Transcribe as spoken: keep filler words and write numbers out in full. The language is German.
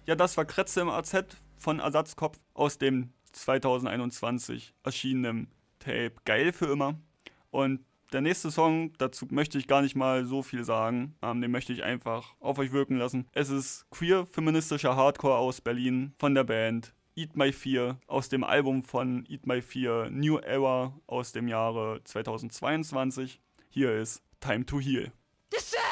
Ja, das war Kretze im A Z von Ersatzkopf aus dem zwanzig einundzwanzig erschienenen Tape Geil für immer. Und der nächste Song, dazu möchte ich gar nicht mal so viel sagen, ähm, den möchte ich einfach auf euch wirken lassen. Es ist queer-feministischer Hardcore aus Berlin von der Band Eat My Fear aus dem Album von Eat My Fear New Era aus dem Jahre zweitausendzweiundzwanzig. Hier ist Time to Heal. This